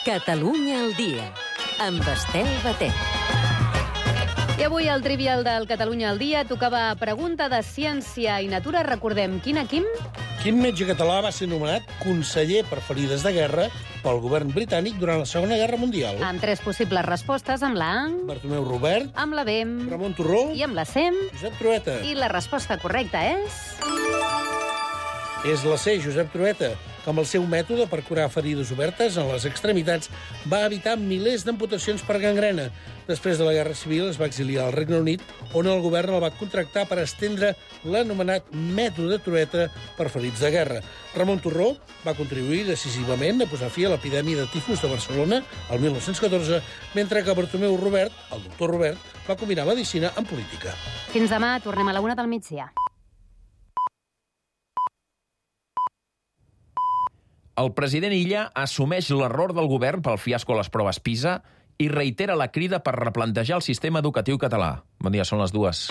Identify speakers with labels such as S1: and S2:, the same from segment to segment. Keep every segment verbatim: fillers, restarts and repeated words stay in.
S1: Catalunya al dia, amb Estel Batet.
S2: I avui al Trivial del Catalunya al dia tocava pregunta de ciència i natura. Recordem, quina, Quim?
S3: Quin metge català va ser nomenat conseller per ferides de guerra pel govern britànic durant la Segona Guerra Mundial?
S2: Amb tres possibles respostes, amb la A,
S3: Bartomeu Robert,
S2: amb la B
S3: Ramon Turró
S2: i amb la C.
S3: Josep Trueta.
S2: I la resposta correcta és...
S3: És la C, Josep Trueta, que amb el seu mètode per curar ferides obertes en les extremitats va evitar milers d'amputacions per gangrena. Després de la Guerra Civil es va exiliar al Regne Unit, on el govern el va contractar per estendre l'anomenat mètode Trueta per ferits de guerra. Ramon Turró va contribuir decisivament a posar fi a l'epidèmia de tifus de Barcelona el mil nou-cents catorze, mentre que Bartomeu Robert, el doctor Robert, va combinar medicina amb política.
S2: Fins demà, tornem a la una del migdia.
S4: El president Illa assumeix l'error del govern pel fiasco a les proves PISA i reitera la crida per replantejar el sistema educatiu català. Bon dia, són les dues.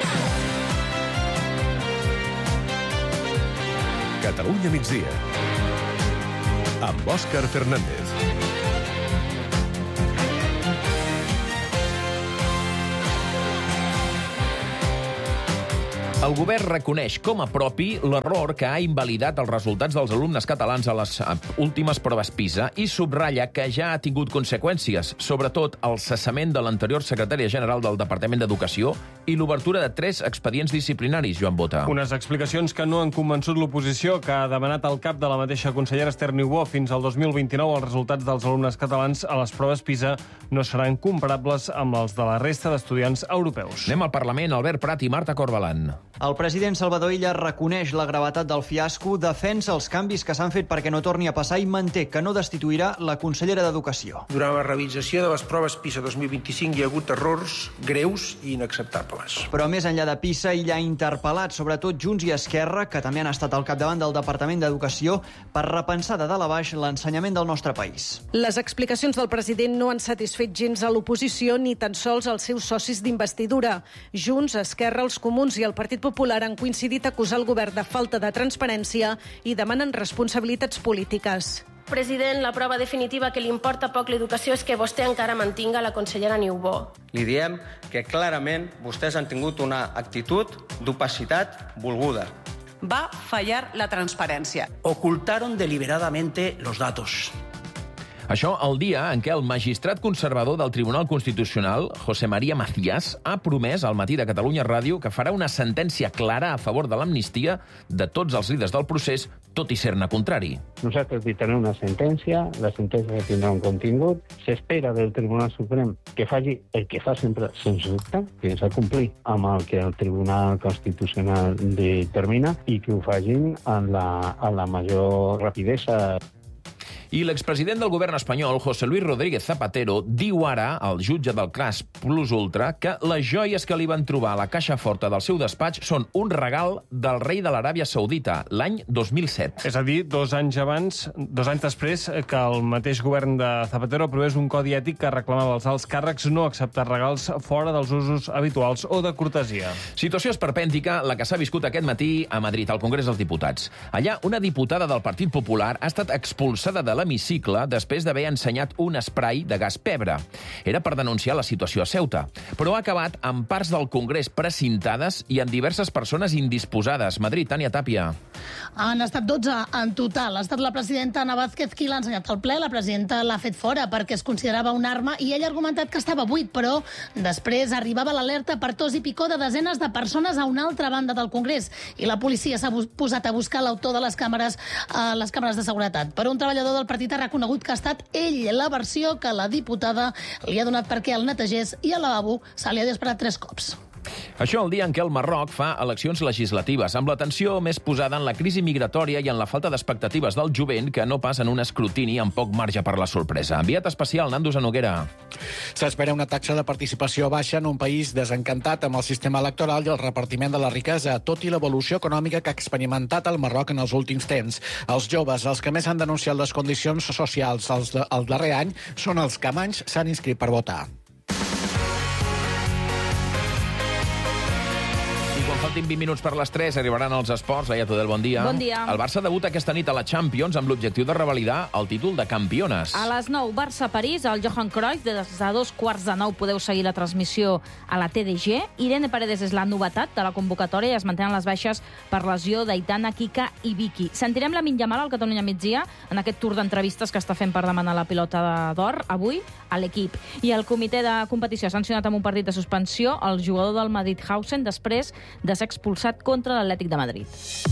S5: Catalunya migdia, amb Òscar Fernández.
S4: El govern reconeix com a propi l'error que ha invalidat els resultats dels alumnes catalans a les últimes proves PISA i subratlla que ja ha tingut conseqüències, sobretot el cessament de l'anterior secretària general del Departament d'Educació i l'obertura de tres expedients disciplinaris, Joan Bota.
S6: Unes explicacions que no han convençut l'oposició, que ha demanat al cap de la mateixa consellera Esther Niubó fins al dos mil vint-i-nou els resultats dels alumnes catalans a les proves PISA no seran comparables amb els de la resta d'estudiants europeus.
S4: Anem al Parlament, Albert Prat i Marta Corbalan.
S7: El president Salvador Illa reconeix la gravetat del fiasco, defensa els canvis que s'han fet perquè no torni a passar i manté que no destituirà la consellera d'Educació.
S8: Durant la realització de les proves PISA dos mil vint-i-cinc hi ha hagut errors greus i inacceptables.
S7: Però més enllà de PISA, Illa ha interpel·lat sobretot Junts i Esquerra, que també han estat al capdavant del Departament d'Educació, per repensar de dalt a baix l'ensenyament del nostre país.
S9: Les explicacions del president no han satisfet gens a l'oposició ni tan sols als seus socis d'investidura. Junts, Esquerra, els Comuns i el Partit Popular han coincidit a acusar el govern de falta de transparència i demanen responsabilitats polítiques.
S10: President, la prova definitiva que li importa poc l'educació és que vostè encara mantinga la consellera Niubó.
S11: Li diem que clarament vostès han tingut una actitud d'opacitat volguda.
S12: Va fallar la transparència.
S13: Ocultaron deliberadamente los datos.
S4: Això el dia en què el magistrat conservador del Tribunal Constitucional, José María Macías, ha promès al Matí de Catalunya Ràdio que farà una sentència clara a favor de l'amnistia de tots els líders del procés, tot i ser-ne contrari.
S14: Nosaltres dictarem una sentència, la sentència tindrà un contingut, s'espera del Tribunal Suprem que faci el que fa sempre sense dubte, que és complir amb el que el Tribunal Constitucional determina i que ho facin amb la, amb la major rapidesa.
S4: I l'expresident del govern espanyol, José Luis Rodríguez Zapatero, diu ara al jutge del cas Plus Ultra que les joies que li van trobar a la caixa forta del seu despatx són un regal del rei de l'Aràbia Saudita, l'any dos mil set.
S6: És a dir, dos anys abans, dos anys després que el mateix govern de Zapatero aprovés un codi ètic que reclamava als alts càrrecs no acceptar regals fora dels usos habituals o de cortesia.
S4: Situació esperpèntica, la que s'ha viscut aquest matí a Madrid, al Congrés dels Diputats. Allà, una diputada del Partit Popular ha estat expulsada de l'hemicicle després d'haver ensenyat un spray de gas pebre. Era per denunciar la situació a Ceuta, però ha acabat amb parts del Congrés precintades i amb diverses persones indisposades. Madrid, Tània Tàpia.
S15: Han estat dotze en total. Ha estat la presidenta Ana Vázquez qui l'ha ensenyat al ple. La presidenta l'ha fet fora perquè es considerava una arma i ella ha argumentat que estava buit, però després arribava l'alerta per tos i picor de desenes de persones a una altra banda del Congrés i la policia s'ha posat a buscar l'autor de les càmeres, eh, les càmeres de seguretat. Per un treballador del partit ha reconegut que ha estat ell la versió que la diputada li ha donat perquè el netegés i al lavabo se li ha disparat tres cops.
S4: Això el dia en què el Marroc fa eleccions legislatives, amb l'atenció més posada en la crisi migratòria i en la falta d'expectatives del jovent que no pas en un escrutini amb poc marge per la sorpresa. Enviat especial, Nando Zanoguera.
S16: S'espera una taxa de participació baixa en un país desencantat amb el sistema electoral i el repartiment de la riquesa, tot i l'evolució econòmica que ha experimentat el Marroc en els últims temps. Els joves, els que més han denunciat les condicions socials els de, el darrer any, són els que menys s'han inscrit per votar.
S4: Faltin vint minuts per les tres, arribaran els esports. Laia Tudel, bon dia.
S17: Bon dia.
S4: El Barça debuta aquesta nit a la Champions amb l'objectiu de revalidar el títol de campiones.
S17: A les nou, Barça-París, al Johan Cruyff. Des de dos quarts de nou podeu seguir la transmissió a la T D G. Irene Paredes és la novetat de la convocatòria i es mantenen les baixes per lesió d'Aitana, Kika i Vicky. Sentirem la Yamal al Catalunya Migdia en aquest tour d'entrevistes que està fent per demanar la pilota d'or avui a l'equip. I el comitè de competició ha sancionat amb un partit de suspensió el jugador del Madridhausen després de ser expulsat contra l'Atlètic de Madrid.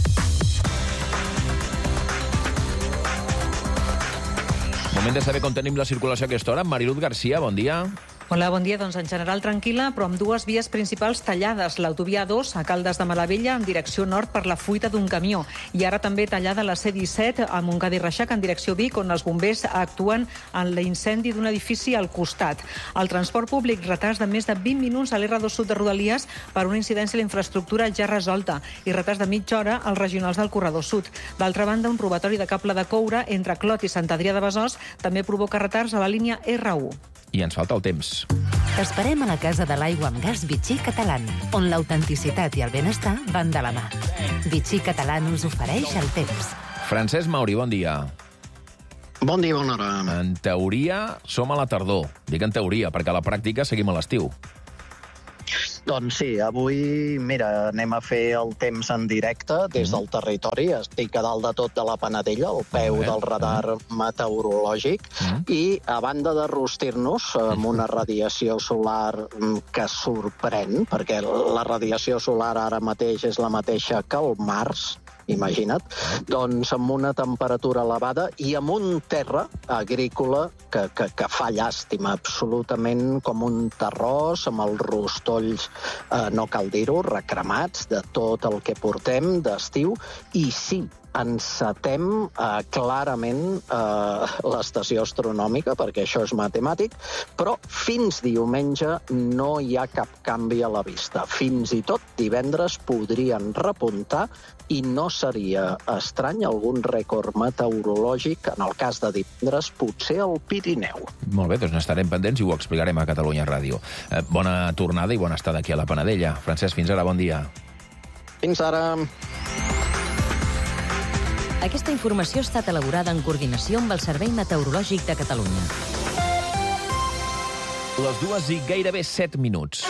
S4: Moment de saber com tenim la circulació a aquesta hora. Mariluz Garcia, bon dia.
S18: Hola, bon dia. Doncs en general tranquil·la, però amb dues vies principals tallades. L'autovia dos a Caldes de Malavella en direcció nord per la fuita d'un camió. I ara també tallada la C disset a Montcada i Reixac en direcció Vic, on els bombers actuen en l'incendi d'un edifici al costat. El transport públic, retard de més de vint minuts a l'R dos Sud de Rodalies per una incidència a la infraestructura ja resolta i retard de mitja hora als regionals del Corredor Sud. D'altra banda, un robatori de cable de coure entre Clot i Sant Adrià de Besòs també provoca retards a la línia R u.
S4: I ens falta el temps.
S1: T'esperem a la Casa de l'Aigua amb Gas Vichy Catalán, on l'autenticitat i el benestar van de la mà. Vichy Catalán us ofereix el temps.
S4: Francesc Mauri, bon dia.
S19: Bon dia, bona hora.
S4: En teoria, som a la tardor. Dic en teoria, perquè a la pràctica seguim a l'estiu.
S19: Doncs sí, avui, mira, anem a fer el temps en directe des del territori. Estic a dalt de tot de la Panadella, al peu del radar meteorològic, i a banda de rostir-nos amb una radiació solar que sorprèn, perquè la radiació solar ara mateix és la mateixa que el març, imagina't, doncs amb una temperatura elevada i amb un terra agrícola que, que, que fa llàstima, absolutament com un terròs, amb els rostolls, eh, no cal dir-ho, recremats de tot el que portem d'estiu, i sí, encetem eh, clarament eh, l'estació astronòmica, perquè això és matemàtic, però fins diumenge no hi ha cap canvi a la vista. Fins i tot divendres podrien repuntar i no seria estrany algun rècord meteorològic, en el cas de divendres, potser al Pirineu.
S4: Molt bé, doncs n'estarem pendents i ho explicarem a Catalunya Ràdio. Eh, bona tornada i bona estada aquí a la Panadella. Francesc, fins ara, bon dia.
S19: Fins ara.
S1: Aquesta informació ha estat elaborada en coordinació amb el Servei Meteorològic de Catalunya.
S4: Les dues i gairebé set minuts.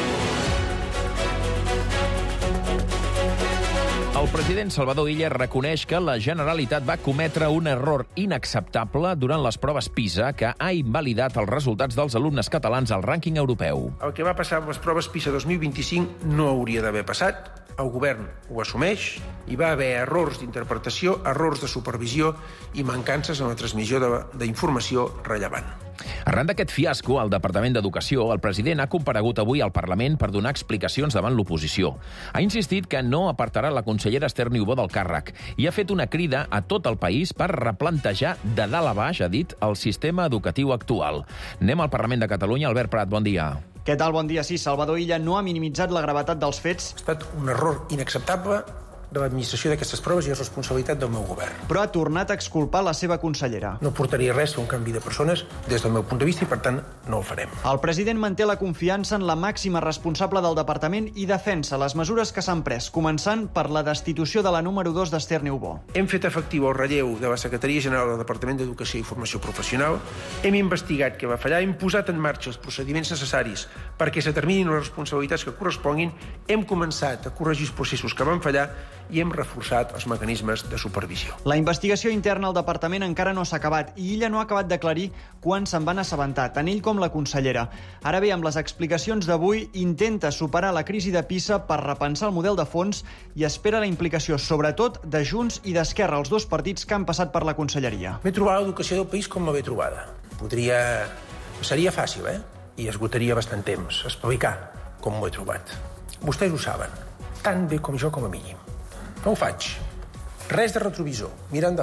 S4: El president Salvador Illa reconeix que la Generalitat va cometre un error inacceptable durant les proves PISA que ha invalidat els resultats dels alumnes catalans al rànquing europeu.
S8: El que va passar amb les proves PISA dos mil vint-i-cinc no hauria d'haver passat. El govern ho assumeix, hi va haver errors d'interpretació, errors de supervisió i mancances en la transmissió d'informació rellevant.
S4: Arran d'aquest fiasco, al Departament d'Educació, el president ha comparegut avui al Parlament per donar explicacions davant l'oposició. Ha insistit que no apartarà la consellera Esther Niubó del càrrec i ha fet una crida a tot el país per replantejar de dalt a baix, ha dit, el sistema educatiu actual. Anem al Parlament de Catalunya. Albert Prat, bon dia.
S7: Què tal? Bon dia. Sí, Salvador Illa no ha minimitzat la gravetat dels fets.
S8: Ha estat un error inacceptable de l'administració d'aquestes proves i és responsabilitat del meu govern.
S7: Però ha tornat a exculpar la seva consellera.
S8: No portaria res a un canvi de persones des del meu punt de vista i, per tant, no el farem.
S7: El president manté la confiança en la màxima responsable del departament i defensa les mesures que s'han pres, començant per la destitució de la número dos d'Esther Niubó.
S8: Hem fet efectiu el relleu de la Secretaria General del Departament d'Educació i Formació Professional, hem investigat què va fallar, hem posat en marxa els procediments necessaris perquè s'determinin les responsabilitats que corresponguin, hem començat a corregir els processos que van fallar i hem reforçat els mecanismes de supervisió.
S7: La investigació interna al departament encara no s'ha acabat i Illa no ha acabat d'aclarir quan se'n van assabentar, tant ell com la consellera. Ara bé, amb les explicacions d'avui, intenta superar la crisi de PISA per repensar el model de fons i espera la implicació, sobretot, de Junts i d'Esquerra, els dos partits que han passat per la conselleria.
S8: M'he trobat l'educació del país com l'he trobada. Podria... Seria fàcil, eh? I esgotaria bastant temps explicar com m'ho he trobat. Vostès ho saben, tan bé com jo com a mínim. No ho faig. Res de retrovisor. Mira endavant.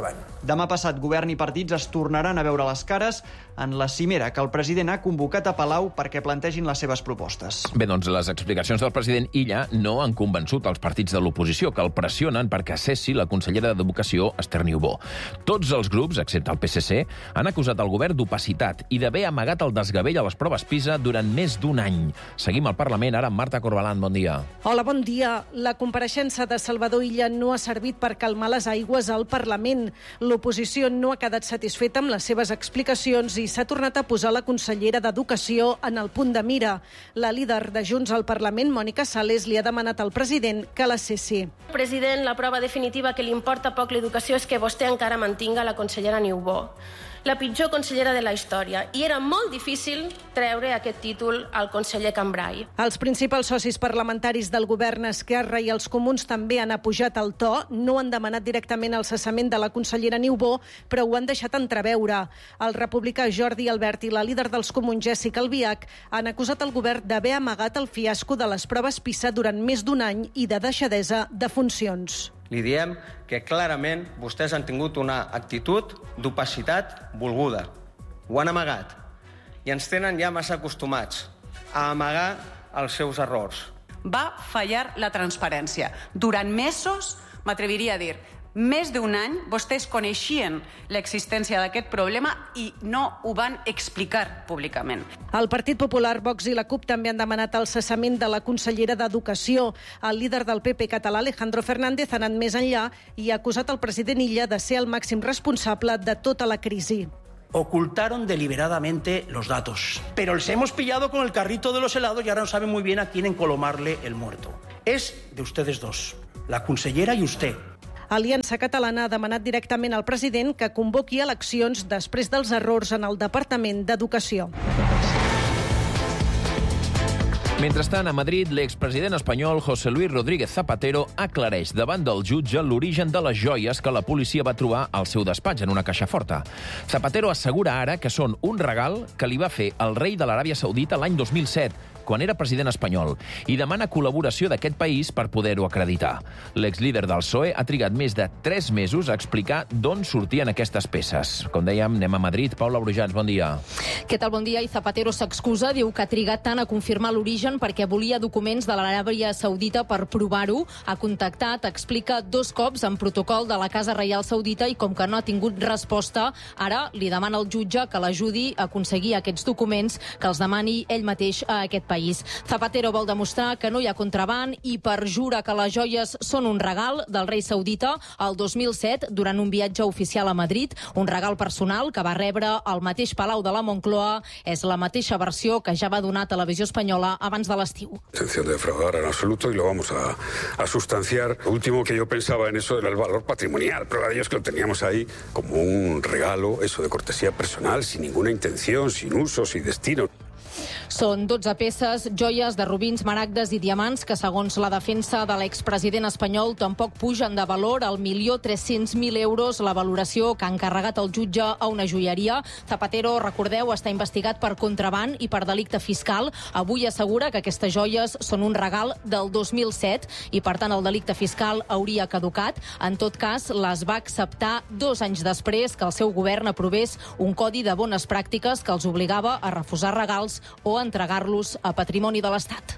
S7: Demà passat, govern i partits es tornaran a veure les cares en la cimera que el president ha convocat a Palau perquè plantegin les seves propostes.
S4: Bé, doncs les explicacions del president Illa no han convençut els partits de l'oposició, que el pressionen perquè cessi la consellera d'Educació, Esther Niubó. Tots els grups, excepte el P S C, han acusat el govern d'opacitat i d'haver amagat el desgavell a les proves PISA durant més d'un any. Seguim al Parlament, ara amb Marta Corbalan, bon dia.
S9: Hola, bon dia. La compareixença de Salvador Illa no ha servit per calmar les aigües al Parlament. L'oposició no ha quedat satisfeta amb les seves explicacions i s'ha tornat a posar la consellera d'Educació en el punt de mira. La líder de Junts al Parlament, Mònica Sales, li ha demanat al president que la cessi.
S10: President, la prova definitiva que li importa poc l'educació és que vostè encara mantinga la consellera Niubó, la pitjor consellera de la història, i era molt difícil treure aquest títol al conseller Cambray.
S9: Els principals socis parlamentaris del govern, Esquerra i els Comuns, també han apujat el to. No han demanat directament el cessament de la consellera Niubó, però ho han deixat entreveure. El republicà Jordi Albert i la líder dels Comuns, Jèssica Albiach, han acusat el govern d'haver amagat el fiasco de les proves PISA durant més d'un any i de deixadesa de funcions.
S11: Li diem que clarament vostès han tingut una actitud d'opacitat volguda. Ho han amagat. I ens tenen ja massa acostumats a amagar els seus errors.
S12: Va fallar la transparència. Durant mesos, m'atreviria a dir, més d'un any, vostès coneixien l'existència d'aquest problema i no ho van explicar públicament.
S9: El Partit Popular, Vox i la CUP també han demanat el cessament de la consellera d'Educació. El líder del P P català, Alejandro Fernández, ha anat més enllà i ha acusat el president Illa de ser el màxim responsable de tota la crisi.
S13: Ocultaron deliberadamente los datos. Pero les hemos pillado con el carrito de los helados y ahora no saben muy bien a quién encolomarle el muerto. Es de ustedes dos, la consellera y usted.
S9: Aliança Catalana ha demanat directament al president que convoqui eleccions després dels errors en el Departament d'Educació.
S4: Mentrestant, a Madrid, l'expresident espanyol José Luis Rodríguez Zapatero aclareix davant del jutge l'origen de les joies que la policia va trobar al seu despatx en una caixa forta. Zapatero assegura ara que són un regal que li va fer el rei de l'Aràbia Saudita l'any dos mil set, quan era president espanyol, i demana col·laboració d'aquest país per poder-ho acreditar. L'exlíder del P S O E ha trigat més de tres mesos a explicar d'on sortien aquestes peces. Com dèiem, anem a Madrid. Paula Brujans, bon dia.
S17: Què tal, bon dia? I Zapatero s'excusa, diu que ha trigat tant a confirmar l'origen perquè volia documents de l'Aràbia Saudita per provar-ho. Ha contactat, explica dos cops en protocol de la Casa Reial Saudita i com que no ha tingut resposta, ara li demana al jutge que l'ajudi a aconseguir aquests documents, que els demani ell mateix a aquest país. Zapatero vol demostrar que no hi ha contraban i perjura que les joies són un regal del rei saudita el dos mil set durant un viatge oficial a Madrid, un regal personal que va rebre al mateix Palau de la Moncloa. És la mateixa versió que ja va donar Televisió Espanyola abans de l'estiu.
S20: Intención de defraudar en absoluto y lo vamos a, a sustanciar. Lo último que yo pensaba en eso era el valor patrimonial. Prueba de ello es que lo teníamos ahí como un regalo, eso de cortesía personal, sin ninguna intención, sin uso, sin destino.
S17: Són dotze peces, joies de rubins, maragdes i diamants que, segons la defensa de l'expresident espanyol, tampoc pugen de valor al milió tres-cents mil euros la valoració que ha encarregat el jutge a una joieria. Zapatero, recordeu, està investigat per contraban i per delicte fiscal. Avui assegura que aquestes joies són un regal del dos mil set i, per tant, el delicte fiscal hauria caducat. En tot cas, les va acceptar dos anys després que el seu govern aprovés un codi de bones pràctiques que els obligava a refusar regals o entregar-los a patrimoni de l'Estat.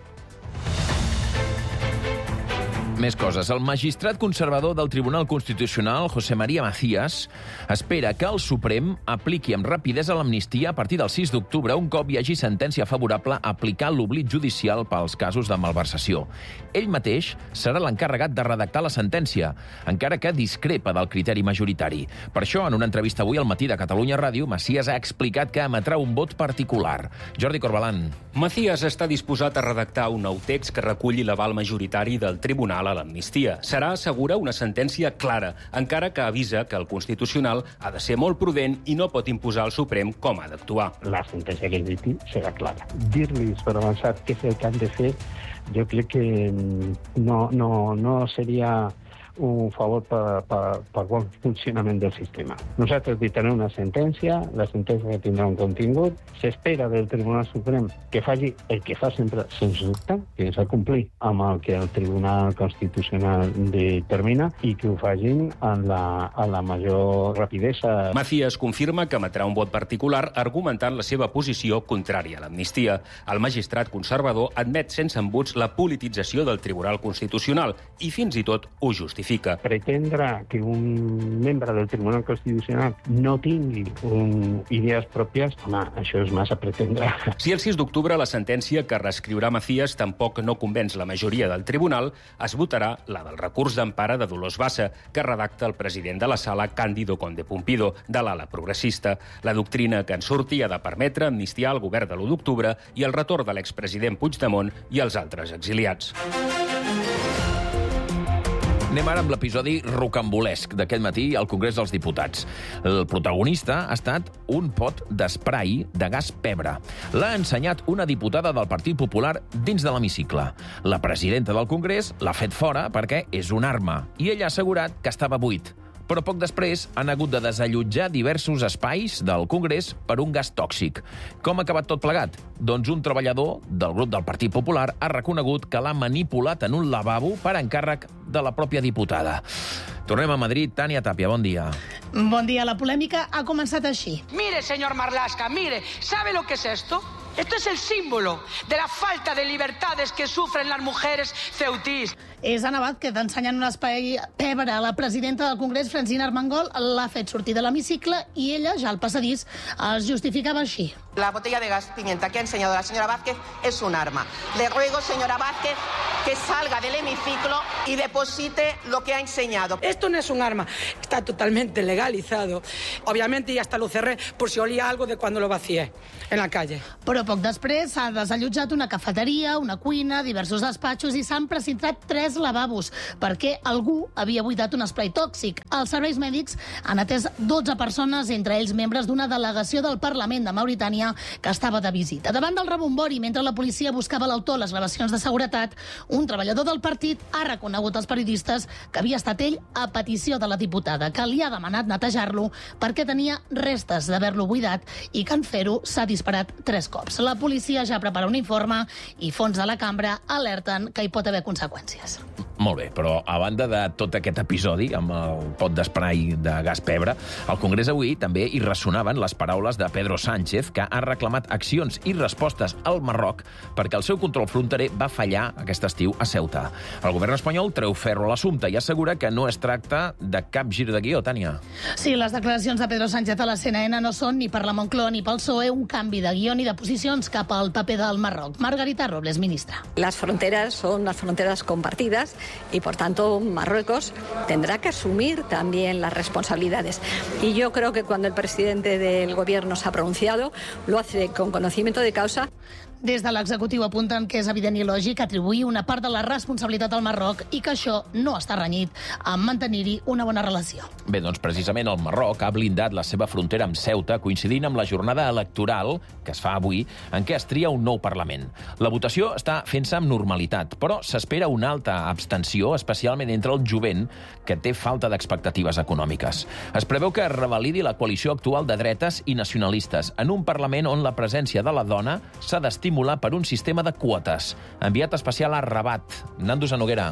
S4: Més coses. El magistrat conservador del Tribunal Constitucional, José María Macías, espera que el Suprem apliqui amb rapidesa l'amnistia a partir del sis d'octubre, un cop hi hagi sentència favorable a aplicar l'oblit judicial pels casos de malversació. Ell mateix serà l'encarregat de redactar la sentència, encara que discrepa del criteri majoritari. Per això, en una entrevista avui al Matí de Catalunya Ràdio, Macías ha explicat que emetrà un vot particular. Jordi Corbalan.
S21: Macías està disposat a redactar un nou text que reculli l'aval majoritari del Tribunal a l'amnistia. Serà, assegura, una sentència clara, encara que avisa que el Constitucional ha de ser molt prudent i no pot imposar al Suprem com ha d'actuar.
S14: La sentència que emiti serà clara. Dir-los per avançat què és el que han de fer, jo crec que no, no, no seria un favor per, per, per bon funcionament del sistema. Nosaltres dictarem una sentència, la sentència que tindrà un contingut, s'espera del Tribunal Suprem que faci el que fa sempre, sens dubte, que és a complir amb el que el Tribunal Constitucional determina i que ho facin amb la, amb la major rapidesa.
S21: Macías confirma que emetrà un vot particular argumentant la seva posició contrària a l'amnistia. El magistrat conservador admet sense embuts la politització del Tribunal Constitucional i fins i tot ho justifica.
S14: Pretendre que un membre del Tribunal Constitucional no tingui un, idees pròpies, home, això és massa pretendre.
S21: Si el sis d'octubre la sentència que reescriurà Macías tampoc no convenç la majoria del tribunal, es votarà la del recurs d'empara de Dolors Bassa, que redacta el president de la sala, Cándido Conde Pumpido, de l'ala progressista. La doctrina que en surti ha de permetre amnistiar el govern de l'u d'octubre i el retorn de l'expresident Puigdemont i els altres exiliats.
S4: Anem ara amb l'episodi rocambolesc d'aquest matí al Congrés dels Diputats. El protagonista ha estat un pot d'esprai de gas pebre. L'ha ensenyat una diputada del Partit Popular dins de l'hemicicle. La presidenta del Congrés l'ha fet fora perquè és una arma i ella ha assegurat que estava buit. Però poc després han hagut de desallotjar diversos espais del Congrés per un gas tòxic. Com ha acabat tot plegat? Doncs un treballador del grup del Partit Popular ha reconegut que l'ha manipulat en un lavabo per encàrrec de la pròpia diputada. Tornem a Madrid. Tània Tapia, bon dia.
S15: Bon dia. La polèmica ha començat així.
S3: Mire, señor Marlaska, mire, ¿sabe lo que es esto? Esto es el símbolo de la falta de libertades que sufren las mujeres ceutís.
S15: És Ana Vázquez ensenyant un espai pebre a la presidenta del Congrés, Francina Armengol, l'ha fet sortir de l'hemicicle i ella, ja al passadís, es justificava així.
S22: La botella de gas pimienta que ha enseñado la señora Vázquez es un arma. Le ruego, señora Vázquez, que salga del hemiciclo y deposite lo que ha enseñado.
S3: Esto no es un arma, está totalmente legalizado. Obviamente ya hasta lo cerré por si olía algo de cuando lo vacié en la calle.
S15: Però poc després s'ha desallotjat una cafeteria, una cuina, diversos despatxos i s'han precintat tres lavabos perquè algú havia buidat un espai tòxic. Els serveis mèdics han atès dotze persones, entre ells membres d'una delegació del Parlament de Mauritània que estava de visita. Davant del rebombori, mentre la policia buscava l'autor a les gravacions de seguretat, un treballador del partit ha reconegut als periodistes que havia estat ell a petició de la diputada, que li ha demanat netejar-lo perquè tenia restes d'haver-lo buidat i que en fer-ho s'ha disparat tres cops. La policia ja prepara un informe i fons de la cambra alerten que hi pot haver conseqüències.
S4: Molt bé, però a banda de tot aquest episodi amb el pot d'esprai de gas pebre, al Congrés avui també hi ressonaven les paraules de Pedro Sánchez, que ha reclamat accions i respostes al Marroc perquè el seu control fronterer va fallar aquest estiu a Ceuta. El govern espanyol treu ferro a l'assumpte i assegura que no es tracta de cap gir de guió, Tània.
S15: Sí, les declaracions de Pedro Sánchez a la C N N no són ni per la Moncloa ni pel P S O E un canvi de guió ni de posicions cap al paper del Marroc. Margarita Robles, ministra.
S23: Las fronteras son las fronteras compartidas y, por tanto, Marruecos tendrá que asumir también las responsabilidades. Y yo creo que cuando el presidente del Gobierno se ha pronunciado, lo hace con conocimiento de causa.
S15: Des de l'executiu apunten que és evident i lògic atribuir una part de la responsabilitat al Marroc i que això no està renyit amb mantenir-hi una bona relació.
S4: Bé, doncs precisament el Marroc ha blindat la seva frontera amb Ceuta coincidint amb la jornada electoral, que es fa avui, en què es tria un nou Parlament. La votació està fent-se amb normalitat, però s'espera una alta abstenció, especialment entre el jovent, que té falta d'expectatives econòmiques. Es preveu que es revalidi la coalició actual de dretes i nacionalistes en un Parlament on la presència de la dona s'ha d'estimular per un sistema de quotes. Enviat especial a Rabat. Nando Zanoguera.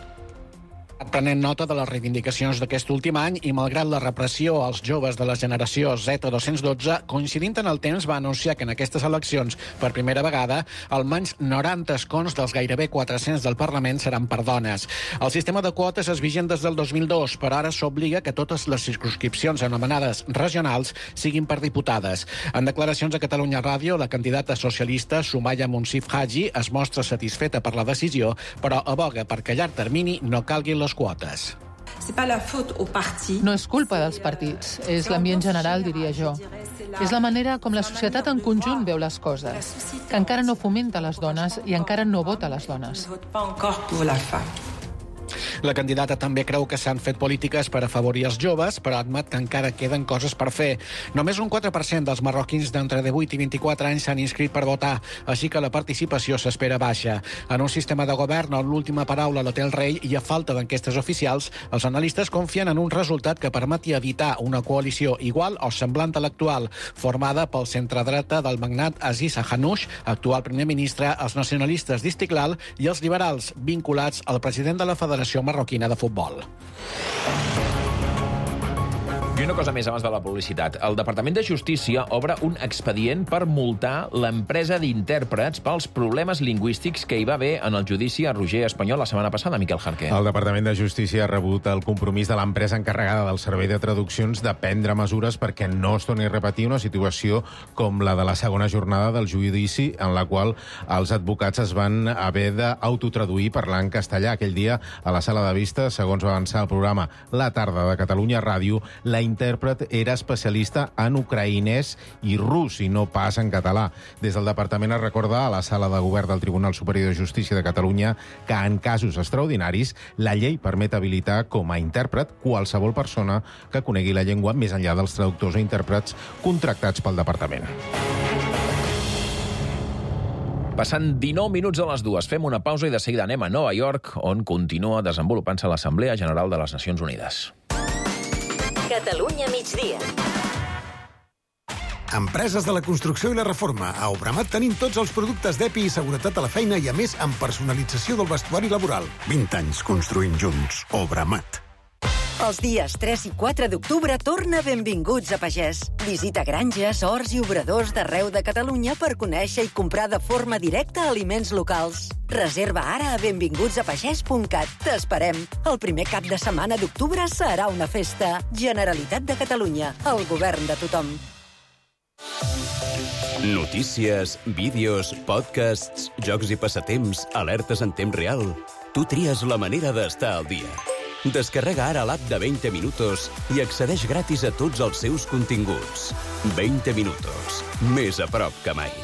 S16: Prenent nota de les reivindicacions d'aquest últim any i malgrat la repressió als joves de la generació Z dos-cents dotze, coincidint en el temps, va anunciar que en aquestes eleccions, per primera vegada, almenys noranta escons dels gairebé quatre-cents del Parlament seran per dones. El sistema de quotes és vigent des del dos mil dos, però ara s'obliga que totes les circumscripcions anomenades regionals siguin per diputades. En declaracions a Catalunya Ràdio, la candidata socialista Soumaya Monsif Haji es mostra satisfeta per la decisió, però aboga perquè a llarg termini no calguin les quotes.
S24: No és culpa dels partits, és l'ambient general, diria jo. És la manera com la societat en conjunt veu les coses, que encara no fomenta les dones i encara no vota les dones.
S16: La candidata també creu que s'han fet polítiques per afavorir els joves, però admet que encara queden coses per fer. Només un quatre per cent dels marroquins d'entre divuit i vint-i-quatre anys s'han inscrit per votar, així que la participació s'espera baixa. En un sistema de govern on l'última paraula la té el rei i a falta d'enquestes oficials, els analistes confien en un resultat que permeti evitar una coalició igual o semblant a l'actual, formada pel centredreta del magnat Aziz Hanouch, actual primer ministre, els nacionalistes d'Istiklal i els liberals, vinculats al president de la Federació Marroquina de Futbol.
S4: I una cosa més abans de la publicitat. El Departament de Justícia obre un expedient per multar l'empresa d'intèrprets pels problemes lingüístics que hi va haver en el judici a Roger Espanyol la setmana passada, Miquel Jarquer.
S2: El Departament de Justícia ha rebut el compromís de l'empresa encarregada del servei de traduccions de prendre mesures perquè no es torni a repetir una situació com la de la segona jornada del judici, en la qual els advocats es van haver d'autotraduir parlant castellà. Aquell dia, a la sala de vista, segons va avançar el programa La Tarda de Catalunya Ràdio, la intèrpret era especialista en ucraïnès i rus, i no pas en català. Des del departament es recorda a la sala de govern del Tribunal Superior de Justícia de Catalunya que en casos extraordinaris la llei permet habilitar com a intèrpret qualsevol persona que conegui la llengua més enllà dels traductors o intèrprets contractats pel departament.
S4: Passant dinou minuts a les dues, fem una pausa i de seguida anem a Nova York, on continua desenvolupant-se l'Assemblea General de les Nacions Unides.
S5: Catalunya migdia.
S6: Empreses de la construcció i la reforma. A Obramat tenim tots els productes d'E P I i seguretat a la feina i, a més, amb personalització del vestuari laboral. vint anys construint junts. Obramat.
S5: Els dies tres i quatre d'octubre torna Benvinguts a Pagès. Visita granges, horts i obradors d'arreu de Catalunya per conèixer i comprar de forma directa aliments locals. Reserva ara a benvinguts a pagès punt cat. T'esperem. El primer cap de setmana d'octubre serà una festa. Generalitat de Catalunya. El govern de tothom.
S18: Notícies, vídeos, podcasts, jocs i passatemps, alertes en temps real. Tu tries la manera d'estar al dia. Descarrega ara l'app de veinte minutos i accedeix gratis a tots els seus continguts. veinte minutos. Més a prop que mai.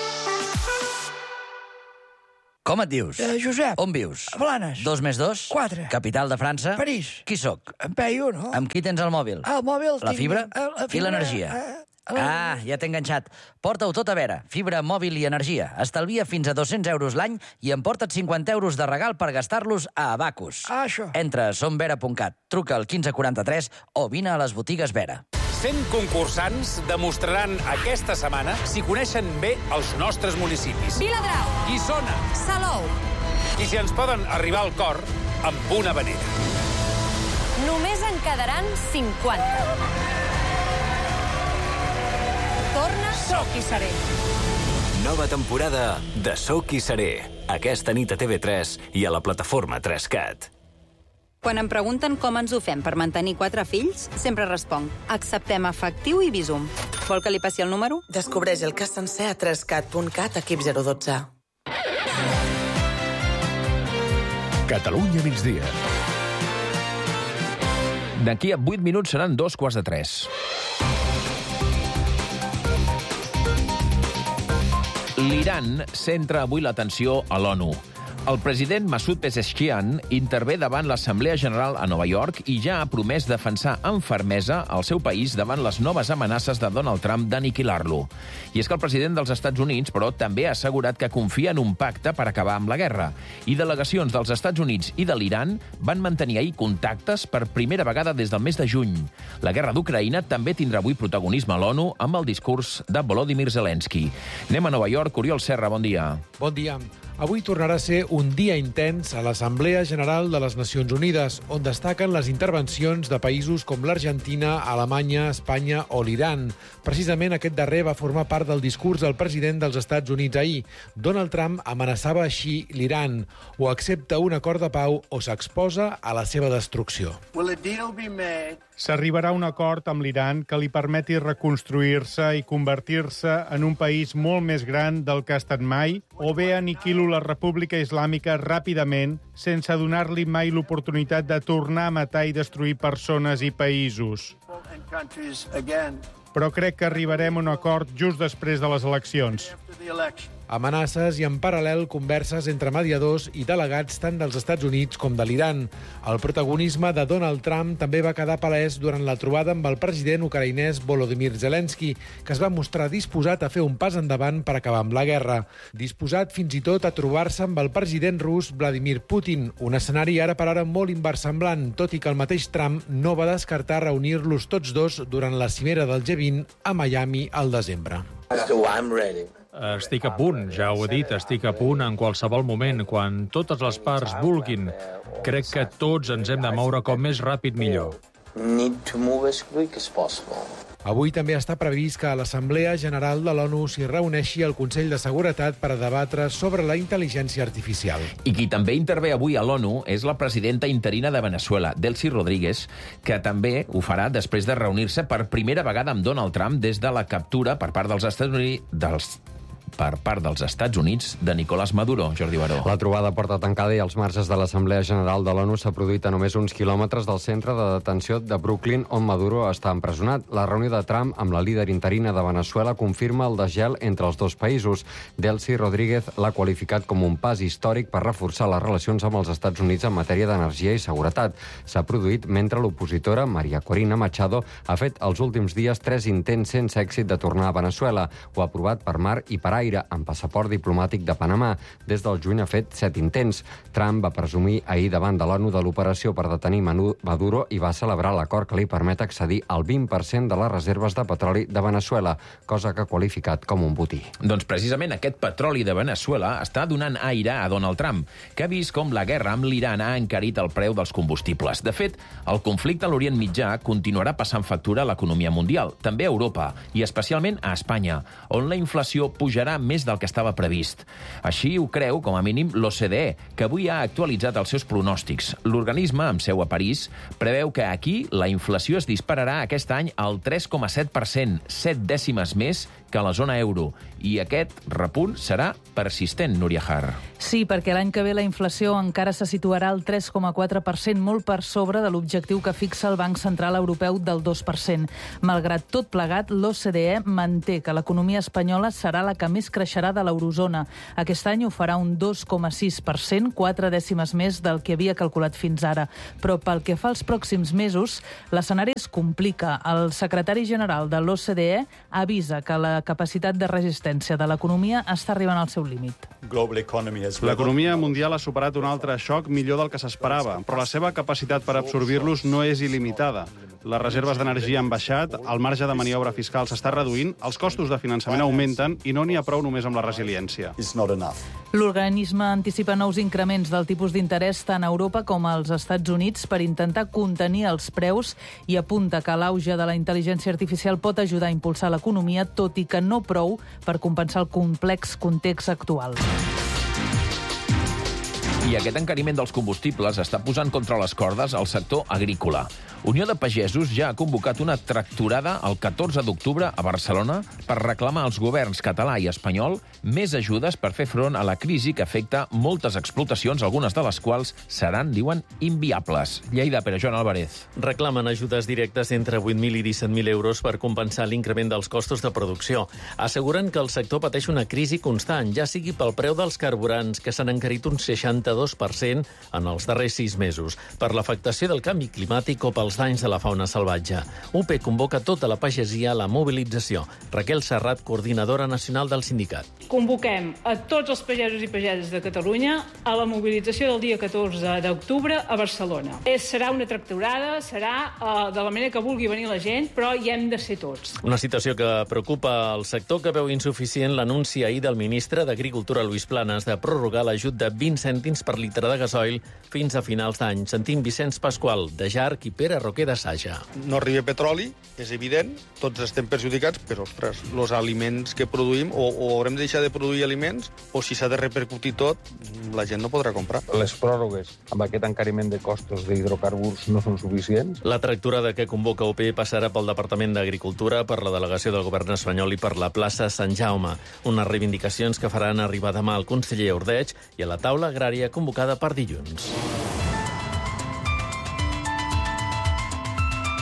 S25: Com et dius?
S26: Eh, Josep.
S25: On vius?
S26: A Blanes.
S25: Dos més dos?
S26: Quatre.
S25: Capital de França?
S26: París.
S25: Qui sóc?
S26: En Peyu, no?
S25: Amb qui tens el mòbil?
S26: El mòbil...
S25: La
S26: tinc...
S25: fibra?
S26: Eh, la fibra
S25: I l'energia?
S26: Eh,
S25: Ah, ja t'he enganxat. Porta-ho tot a veure. Fibra, mòbil i energia. Estalvia fins a dos-cents euros l'any i emporta't cinquanta euros de regal per gastar-los a Abacus.
S26: Ah, això.
S25: Entra a somvera punt cat, truca al quinze quaranta-tres o vine a les botigues Vera.
S27: cent concursants demostraran aquesta setmana si coneixen bé els nostres municipis.
S28: Viladrau.
S27: Guissona.
S28: Salou.
S27: I si ens poden arribar al cor amb una vanera.
S28: Només en quedaran cinquanta. Torna Soc i Seré.
S18: Nova temporada de Soc i Seré. Aquesta nit a T V tres i a la plataforma tres cat.
S29: Quan em pregunten com ens ho fem per mantenir quatre fills, sempre responc: acceptem efectiu i Bizum. Vol que li passi el número?
S22: Descobreix el cas sencer a tres cat punt cat, equip zero dotze.
S30: Catalunya migdia.
S4: D'aquí a vuit minuts seran dos quarts de tres. L'Iran centra avui l'atenció a l'ONU. El president Masoud Pezeshkian intervé davant l'Assemblea General a Nova York i ja ha promès defensar amb fermesa el seu país davant les noves amenaces de Donald Trump d'aniquilar-lo. I és que el president dels Estats Units, però, també ha assegurat que confia en un pacte per acabar amb la guerra. I delegacions dels Estats Units i de l'Iran van mantenir ahir contactes per primera vegada des del mes de juny. La guerra d'Ucraïna també tindrà avui protagonisme a l'ONU amb el discurs de Volodymyr Zelensky. Anem a Nova York. Oriol Serra, bon dia.
S31: Bon dia. Avui tornarà a ser un dia intens a l'Assemblea General de les Nacions Unides, on destaquen les intervencions de països com l'Argentina, Alemanya, Espanya o l'Iran. Precisament aquest darrer va formar part del discurs del president dels Estats Units ahir. Donald Trump amenaçava així l'Iran: o accepta un acord de pau o s'exposa a la seva destrucció.
S32: S'arribarà a un acord amb l'Iran que li permeti reconstruir-se i convertir-se en un país molt més gran del que ha estat mai, o bé aniquilo la República Islàmica ràpidament, sense donar-li mai l'oportunitat de tornar a matar i destruir persones i països. Però crec que arribarem a un acord just després de les eleccions.
S31: Amenaces i, en paral·lel, converses entre mediadors i delegats tant dels Estats Units com de l'Iran. El protagonisme de Donald Trump també va quedar palès durant la trobada amb el president ucraïnès Volodymyr Zelensky, que es va mostrar disposat a fer un pas endavant per acabar amb la guerra. Disposat fins i tot a trobar-se amb el president rus Vladimir Putin, un escenari ara per ara molt inversemblant, tot i que el mateix Trump no va descartar reunir-los tots dos durant la cimera del G vint a Miami al desembre.
S1: Estic a punt, ja ho he dit, estic a punt en qualsevol moment, quan totes les parts vulguin. Crec que tots ens hem de moure com més ràpid millor.
S31: Avui també està previst que a l'Assemblea General de l'ONU s'hi reuneixi el Consell de Seguretat per a debatre sobre la intel·ligència artificial.
S4: I qui també intervé avui a l'ONU és la presidenta interina de Venezuela, Delcy Rodríguez, que també ho farà després de reunir-se per primera vegada amb Donald Trump des de la captura per part dels Estats Units dels per part dels Estats Units de Nicolás Maduro. Jordi Baró.
S7: La trobada porta tancada i als marges de l'Assemblea General de l'ONU s'ha produït a només uns quilòmetres del centre de detenció de Brooklyn, on Maduro està empresonat. La reunió de Trump amb la líder interina de Venezuela confirma el desgel entre els dos països. Delcy Rodríguez l'ha qualificat com un pas històric per reforçar les relacions amb els Estats Units en matèria d'energia i seguretat. S'ha produït mentre l'opositora, Maria Corina Machado, ha fet els últims dies tres intents sense èxit de tornar a Venezuela. Ho ha provat per mar i per aire, amb passaport diplomàtic de Panamà. Des del juny ha fet set intents. Trump va presumir ahir davant de l'ONU de l'operació per detenir Maduro i va celebrar l'acord que li permet accedir al vint per cent de les reserves de petroli de Venezuela, cosa que ha qualificat com un botí.
S4: Doncs precisament aquest petroli de Venezuela està donant aire a Donald Trump, que ha vist com la guerra amb l'Iran ha encarit el preu dels combustibles. De fet, el conflicte a l'Orient Mitjà continuarà passant factura a l'economia mundial, també a Europa, i especialment a Espanya, on la inflació pujarà més del que estava previst. Així ho creu, com a mínim, l'O C D E, que avui ha actualitzat els seus pronòstics. L'organisme, amb seu a París, preveu que aquí la inflació es dispararà aquest any al tres coma set per cent, set dècimes més que a la zona euro. I aquest repunt serà persistent, Núria Har.
S8: Sí, perquè l'any que ve la inflació encara se situarà al tres coma quatre per cent, molt per sobre de l'objectiu que fixa el Banc Central Europeu del dos per cent. Malgrat tot plegat, l'O C D E manté que l'economia espanyola serà la que més creixerà de l'eurozona. Aquest any ho farà un dos coma sis per cent, quatre dècimes més del que havia calculat fins ara. Però pel que fa als pròxims mesos, l'escenari es complica. El secretari general de l'O C D E avisa que la capacitat de resistència de l'economia està arribant al seu límit.
S9: L'economia mundial ha superat un altre xoc millor del que s'esperava, però la seva capacitat per absorbir-los no és il·limitada. Les reserves d'energia han baixat, el marge de maniobra fiscal s'està reduint, els costos de finançament augmenten i no n'hi ha prou només amb la resiliència.
S8: L'organisme anticipa nous increments del tipus d'interès tant a Europa com als Estats Units per intentar contenir els preus i apunta que l'auge de la intel·ligència artificial pot ajudar a impulsar l'economia, tot i que no prou per compensar el complex context actual.
S4: I aquest encariment dels combustibles està posant contra les cordes al sector agrícola. Unió de Pagesos ja ha convocat una tractorada el catorze d'octubre a Barcelona per reclamar als governs català i espanyol més ajudes per fer front a la crisi que afecta moltes explotacions, algunes de les quals seran, diuen, inviables. Lleida, Pere Joan Álvarez.
S10: Reclamen ajudes directes entre vuit mil i disset mil euros per compensar l'increment dels costos de producció. Asseguren que el sector pateix una crisi constant, ja sigui pel preu dels carburants, que s'han encarit un seixanta-dos per cent en els darrers sis mesos, per l'afectació del canvi climàtic o pels danys de la fauna salvatge. U P convoca tota la pagesia a la mobilització. Raquel Serrat, coordinadora nacional del sindicat.
S11: Convoquem a tots els pagesos i pageses de Catalunya a la mobilització del dia catorze d'octubre a Barcelona. És, serà una tractorada, serà uh, de la manera que vulgui venir la gent, però hi hem de ser tots.
S10: Una situació que preocupa el sector, que veu insuficient l'anunci ahir del ministre d'Agricultura, Luis Planas, de prorrogar l'ajut de vint cèntims per litre de gasoil fins a finals d'any. Sentim Vicenç Pasqual, de Jarc, i Pere Roquer, de Saja.
S12: No arriba petroli, és evident, tots estem perjudicats, però, ostres, els aliments que produïm, o, o haurem de deixar de produir aliments, o si s'ha de repercutir tot, la gent no podrà comprar.
S13: Les pròrrogues amb aquest encariment de costos d'hidrocarburs no són suficients.
S10: La tractorada que convoca U P passarà pel Departament d'Agricultura, per la delegació del govern espanyol i per la plaça Sant Jaume. Unes reivindicacions que faran arribar demà al conseller Ordeig i a la taula agrària convocada per dilluns.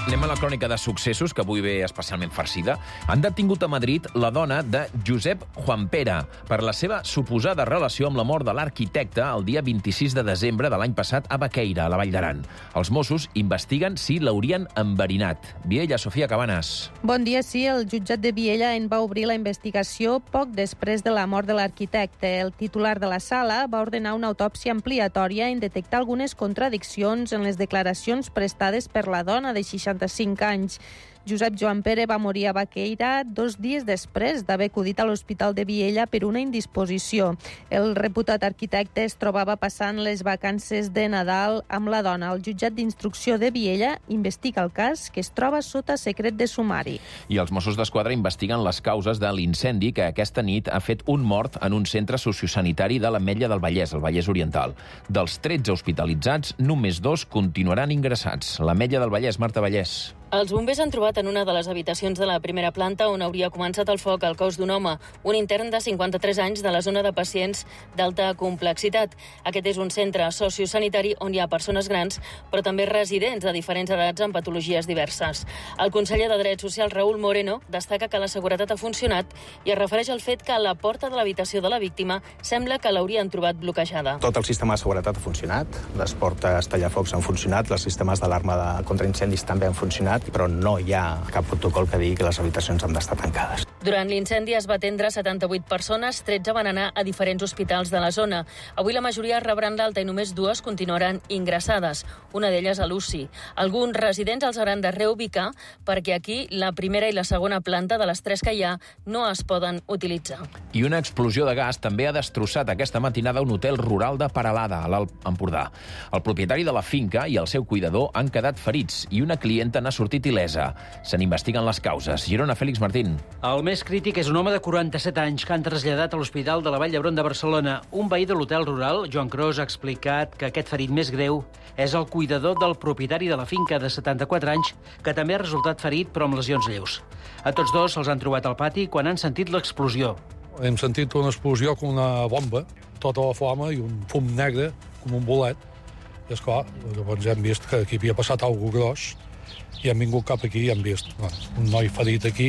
S4: Anem a la crònica de successos, que avui ve especialment farcida. Han detingut a Madrid la dona de Josep Juanpere per la seva suposada relació amb la mort de l'arquitecte el dia vint-i-sis de desembre de l'any passat a Baqueira, a la Vall d'Aran. Els Mossos investiguen si l'haurien enverinat. Viella, Sofia Cabanes.
S2: Bon dia, sí. El jutjat de Viella en va obrir la investigació poc després de la mort de l'arquitecte. El titular de la sala va ordenar una autòpsia ampliatòria en detectar algunes contradiccions en les declaracions prestades per la dona de seixanta-cinc anys. Josep Juanpere va morir a Baqueira dos dies després d'haver acudit a l'Hospital de Viella per una indisposició. El reputat arquitecte es trobava passant les vacances de Nadal amb la dona. El jutjat d'instrucció de Viella investiga el cas, que es troba sota secret de sumari.
S4: I els Mossos d'Esquadra investiguen les causes de l'incendi que aquesta nit ha fet un mort en un centre sociosanitari de l'Ametlla del Vallès, el Vallès Oriental. Dels tretze hospitalitzats, només dos continuaran ingressats. L'Ametlla del Vallès, Marta Vallès.
S3: Els bombers han trobat en una de les habitacions de la primera planta on hauria començat el foc el cos d'un home, un intern de cinquanta-tres anys de la zona de pacients d'alta complexitat. Aquest és un centre sociosanitari on hi ha persones grans, però també residents de diferents edats amb patologies diverses. El conseller de Drets Socials, Raúl Moreno, destaca que la seguretat ha funcionat i es refereix al fet que la porta de l'habitació de la víctima sembla que l'haurien trobat bloquejada.
S14: Tot el sistema de seguretat ha funcionat, les portes tallafocs han funcionat, els sistemes d'alarma de contra incendis també han funcionat, però no hi ha cap protocol que digui que les habitacions han d'estar tancades.
S3: Durant l'incendi es va atendre setanta-vuit persones, tretze van anar a diferents hospitals de la zona. Avui la majoria rebran l'alta i només dues continuaran ingressades, una d'elles a l'U C I. Alguns residents els hauran de reubicar perquè aquí la primera i la segona planta de les tres que hi ha no es poden utilitzar.
S4: I una explosió de gas també ha destrossat aquesta matinada un hotel rural de Peralada, a l'Alt Empordà. El propietari de la finca i el seu cuidador han quedat ferits i una clienta n'ha sortit ilesa. Se n'investiguen les causes. Girona, Fèlix Martín.
S15: El més crític és un home de quaranta-set anys que han traslladat a l'Hospital de la Vall d'Hebron de Barcelona. Un veí de l'hotel rural, Joan Cros, ha explicat que aquest ferit més greu és el cuidador del propietari de la finca de setanta-quatre anys, que també ha resultat ferit però amb lesions lleus. A tots dos se'ls han trobat al pati quan han sentit l'explosió.
S16: Hem sentit una explosió com una bomba, tota la flama i un fum negre, com un bolet. I, esclar, llavors hem vist que aquí havia passat alguna cosa gros i hem vingut cap aquí i hem vist un noi ferit aquí,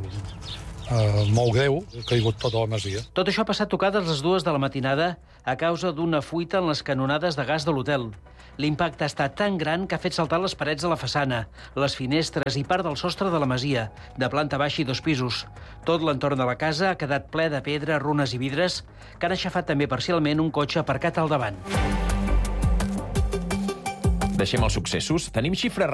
S16: eh, molt greu, ha caigut tota la masia.
S15: Tot això ha passat tocades les dues de la matinada a causa d'una fuita en les canonades de gas de l'hotel. L'impacte ha estat tan gran que ha fet saltar les parets de la façana, les finestres i part del sostre de la masia, de planta baixa i dos pisos. Tot l'entorn de la casa ha quedat ple de pedra, runes i vidres, que han aixafat també parcialment un cotxe aparcat al davant.
S4: Deixem els successos. Tenim xifres